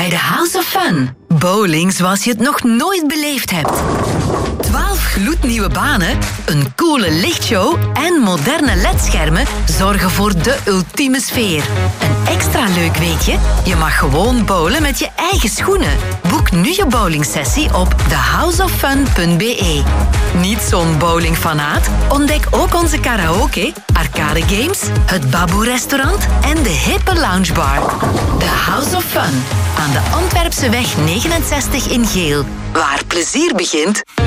bij de House of Fun. Bowling zoals je het nog nooit beleefd hebt. 12 gloednieuwe banen, een coole lichtshow en moderne ledschermen zorgen voor de ultieme sfeer. Een extra leuk weetje? Je mag gewoon bowlen met je eigen schoenen. Boek nu je bowlingsessie op thehouseoffun.be. Niet zo'n bowlingfanaat? Ontdek ook onze karaoke, arcade games, het Baboe-restaurant en de hippe loungebar. The House of Fun aan de Antwerpseweg 69 in Geel. Waar plezier begint...